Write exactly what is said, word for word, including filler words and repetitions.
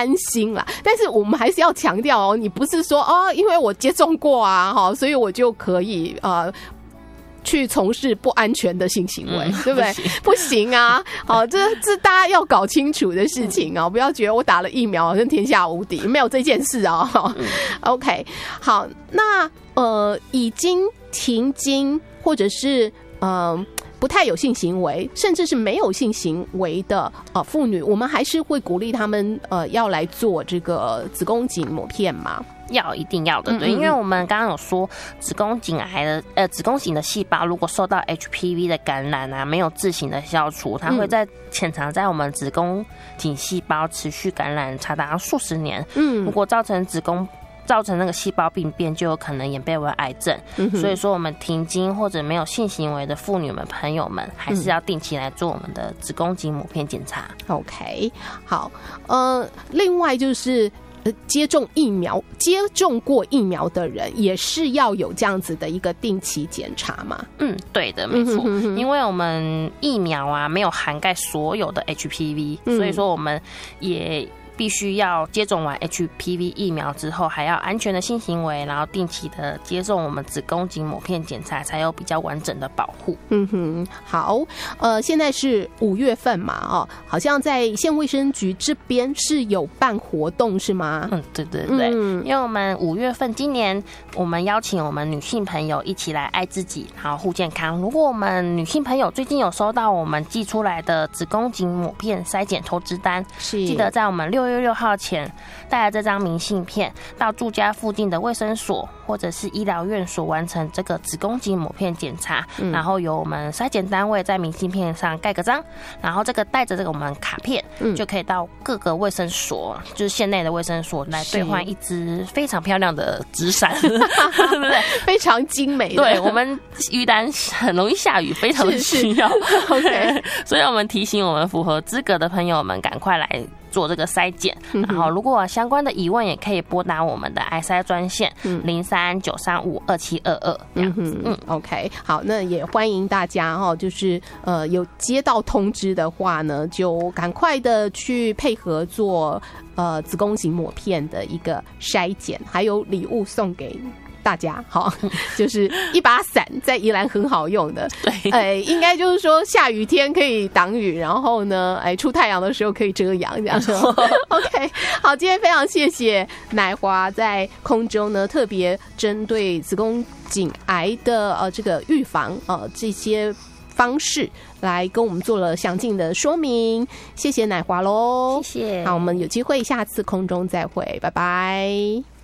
担心啦。但是我们还是要强调哦，你不是说哦，因为我接种过啊，哈，所以我就可以呃。去从事不安全的性行为，嗯、对不对？不行啊！好，这这大家要搞清楚的事情啊、哦，不要觉得我打了疫苗好像天下无敌，没有这件事啊、哦。嗯、OK， 好，那呃，已经停经或者是呃。不太有性行为，甚至是没有性行为的呃妇女，我们还是会鼓励他们呃要来做这个子宫颈抹片嘛。 要一定要的，对，嗯嗯，因为我们刚刚有说子宫颈癌的呃子宫颈的细胞，如果受到 H P V 的感染啊，没有自行的消除，它会在潜藏在我们子宫颈细胞持续感染长达数十年。嗯，如果造成子宫造成那个细胞病变，就有可能演变为癌症。嗯、所以说，我们停经或者没有性行为的妇女们、朋友们，还是要定期来做我们的子宫颈抹片检查。 OK， 好，呃，另外就是。接种疫苗、接种过疫苗的人也是要有这样子的一个定期检查嘛？ 嗯，对的，没错。嗯、哼哼因为我们疫苗啊没有涵盖所有的 H P V，、嗯、所以说我们也必须要接种完 H P V 疫苗之后，还要安全的性行为，然后定期的接种我们子宫颈抹片检查，才有比较完整的保护。 嗯哼，好，呃，现在是五月份嘛，哦，好像在县卫生局这边是有办活动是吗？ 嗯，对对对，嗯、因为我们五月份今年我们邀请我们女性朋友一起来爱自己，然后护健康。如果我们女性朋友最近有收到我们寄出来的子宫颈抹片筛检通知单，是记得在我们六月六号前带来这张明信片到住家附近的卫生所或者是医疗院所完成这个子宫颈抹片检查、嗯、然后由我们筛检单位在明信片上盖个章，然后这个带着这个我们卡片、嗯、就可以到各个卫生所，就是县内的卫生所来兑换一支非常漂亮的纸伞对不对？ 非常精美的， 对，我们宜兰很容易下雨，非常的需要OK， 所以我们提醒我们符合资格的朋友们赶快来做这个筛检，然后如果有相关的疑问，也可以拨打我们的癌筛专线零三九三五二七二二这样子。 嗯 ，OK， 好，那也欢迎大家哈、哦，就是呃有接到通知的话呢，就赶快的去配合做呃子宫颈抹片的一个筛检，还有礼物送给大家。好，就是一把伞，在宜兰很好用的。对，哎，应该就是说下雨天可以挡雨，然后呢，哎，出太阳的时候可以遮阳，这样说。OK， 好，今天非常谢谢乃华在空中呢，特别针对子宫颈癌的呃这个预防呃这些方式来跟我们做了详尽的说明，谢谢乃华喽， 谢谢。 好，我们有机会下次空中再会，拜拜。